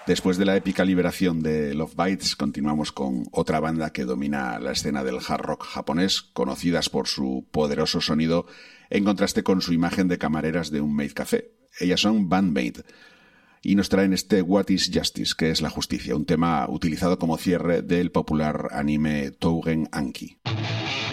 Después de la épica liberación de Love Bites, continuamos con otra banda que domina la escena del hard rock japonés, conocidas por su poderoso sonido en contraste con su imagen de camareras de un maid café. Ellas son Band-Maid y nos traen este What is Justice, que es la justicia, un tema utilizado como cierre del popular anime Tougen Anki.